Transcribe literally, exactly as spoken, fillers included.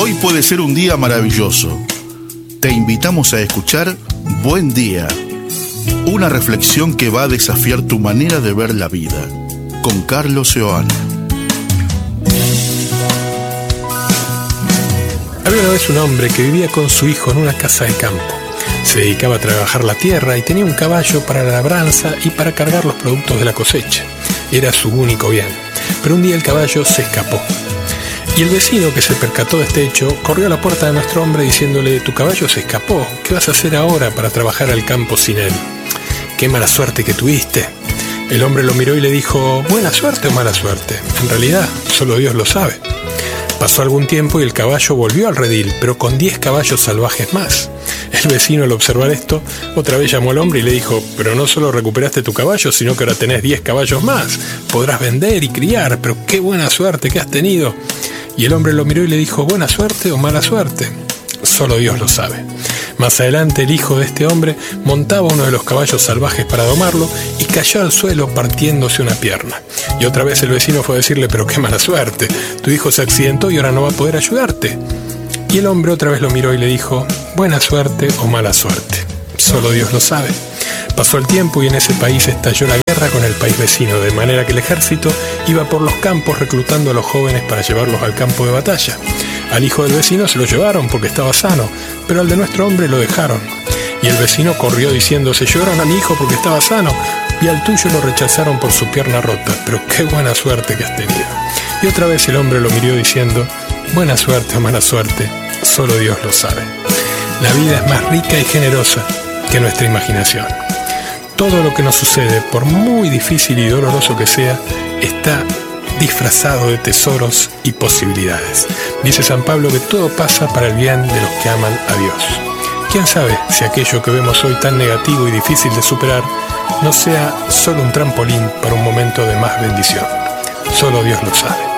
Hoy puede ser un día maravilloso. Te invitamos a escuchar Buen Día, una reflexión que va a desafiar tu manera de ver la vida, con Carlos Seoane. Había una vez un hombre que vivía con su hijo en una casa de campo. Se dedicaba a trabajar la tierra y tenía un caballo para la labranza y para cargar los productos de la cosecha. Era su único bien. Pero un día el caballo se escapó. Y el vecino, que se percató de este hecho, corrió a la puerta de nuestro hombre diciéndole: «Tu caballo se escapó. ¿Qué vas a hacer ahora para trabajar al campo sin él? ¡Qué mala suerte que tuviste!». El hombre lo miró y le dijo: «¿Buena suerte o mala suerte? En realidad, solo Dios lo sabe». Pasó algún tiempo y el caballo volvió al redil, pero con diez caballos salvajes más. El vecino, al observar esto, otra vez llamó al hombre y le dijo: «Pero no solo recuperaste tu caballo, sino que ahora tenés diez caballos más. Podrás vender y criar, pero qué buena suerte que has tenido». Y el hombre lo miró y le dijo: «¿Buena suerte o mala suerte? Solo Dios lo sabe». Más adelante, el hijo de este hombre montaba uno de los caballos salvajes para domarlo y cayó al suelo partiéndose una pierna. Y otra vez el vecino fue a decirle: «Pero qué mala suerte, tu hijo se accidentó y ahora no va a poder ayudarte». Y el hombre otra vez lo miró y le dijo: «Buena suerte o mala suerte, solo Dios lo sabe». Pasó el tiempo y en ese país estalló la guerra con el país vecino, de manera que el ejército iba por los campos reclutando a los jóvenes para llevarlos al campo de batalla. Al hijo del vecino se lo llevaron porque estaba sano, pero al de nuestro hombre lo dejaron. Y el vecino corrió diciendo: «Se llevaron a mi hijo porque estaba sano, y al tuyo lo rechazaron por su pierna rota, pero qué buena suerte que has tenido». Y otra vez el hombre lo miró diciendo: «Buena suerte o mala suerte, solo Dios lo sabe». La vida es más rica y generosa que nuestra imaginación. Todo lo que nos sucede, por muy difícil y doloroso que sea, está disfrazado de tesoros y posibilidades. Dice San Pablo que todo pasa para el bien de los que aman a Dios. ¿Quién sabe si aquello que vemos hoy tan negativo y difícil de superar no sea solo un trampolín para un momento de más bendición? Solo Dios lo sabe.